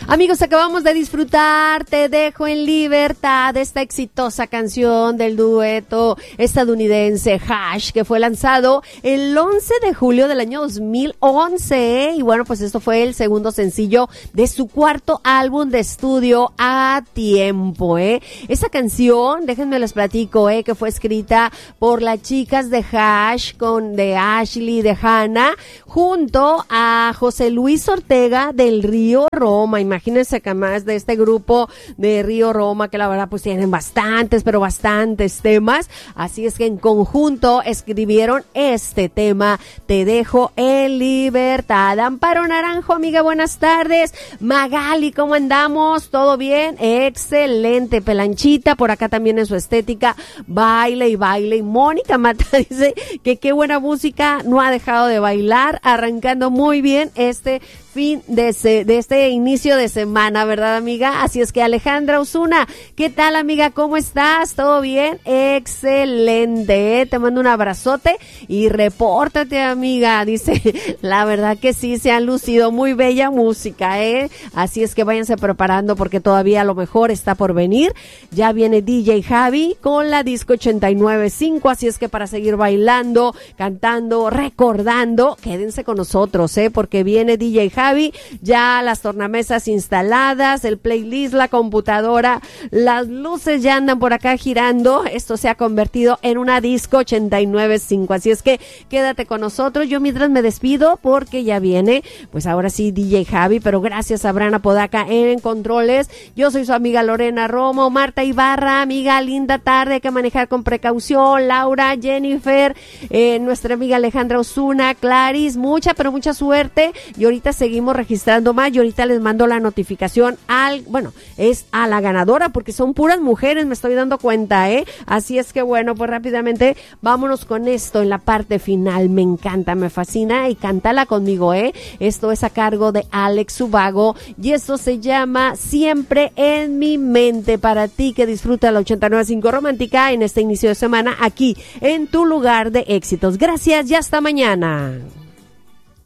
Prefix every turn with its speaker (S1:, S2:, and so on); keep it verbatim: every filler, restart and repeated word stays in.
S1: Amigos, acabamos de disfrutar Te dejo en libertad, esta exitosa canción del dueto estadounidense Hash, que fue lanzado el once de julio del año dos mil once, ¿eh? Y bueno, pues esto fue el segundo sencillo de su cuarto álbum de estudio A Tiempo, ¿eh? Esa canción, déjenme les platico, ¿eh? Que fue escrita por las chicas de Hash, con de Ashley, de Hannah, junto a José Luis Ortega del Río Roma. Imagínense que más de este grupo de Río Roma, que la verdad pues tienen bastantes, pero bastantes temas. Así es que en conjunto escribieron este tema, Te dejo en libertad. Amparo Naranjo, amiga, buenas tardes. Magali, ¿cómo andamos? ¿Todo bien? Excelente. Pelanchita, por acá también en su estética, baile y baile. Y Mónica Mata dice que qué buena música, no ha dejado de bailar, arrancando muy bien este fin de, se, de este inicio de semana, ¿verdad, amiga? Así es que Alejandra Osuna, ¿qué tal, amiga? ¿Cómo estás? ¿Todo bien? Excelente, ¿eh? Te mando un abrazote y repórtate, amiga. Dice, la verdad que sí, se han lucido muy bella música, ¿eh? Así es que váyanse preparando porque todavía a lo mejor está por venir. Ya viene D J Javi con la Disco ochenta y nueve punto cinco, así es que para seguir bailando, cantando, recordando, quédense con nosotros, ¿eh? Porque viene D J Javi, ya las tornamesas instaladas, el playlist, la computadora, las luces ya andan por acá girando. Esto se ha convertido en una Disco ochenta y nueve punto cinco, así es que quédate con nosotros. Yo mientras me despido porque ya viene, pues ahora sí, D J Javi, pero gracias a Brana Podaca en controles. Yo soy su amiga Lorena Romo, Marta Ibarra, amiga, linda tarde, hay que manejar con precaución. Laura, Jennifer, eh, nuestra amiga Alejandra Osuna, Claris, mucha, pero mucha suerte. Y ahorita seguimos registrando más y ahorita les mando la notificación al, bueno, es a la ganadora porque son puras mujeres, me estoy dando cuenta, ¿eh? Así es que bueno, pues rápidamente vámonos con esto en la parte final. Me encanta, me fascina y cántala conmigo, ¿eh? Esto es a cargo de Alex Ubago y esto se llama Siempre en mi mente, para ti que disfruta la ochenta y nueve punto cinco Romántica en este inicio de semana aquí en tu lugar de éxitos. Gracias y hasta mañana.